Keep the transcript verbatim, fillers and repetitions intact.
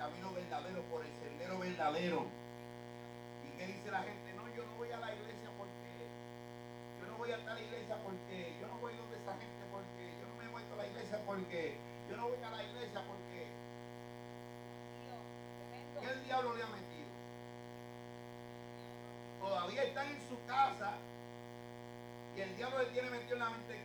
camino verdadero, por el sendero verdadero. ¿Y qué dice la gente? No, yo no voy a la iglesia porque, yo no voy a tal iglesia porque, yo no voy donde esa gente porque, yo no me meto a la iglesia porque, yo no voy a la iglesia porque. ¿Qué el diablo le ha metido? Todavía están en su casa y el diablo le tiene metido en la mente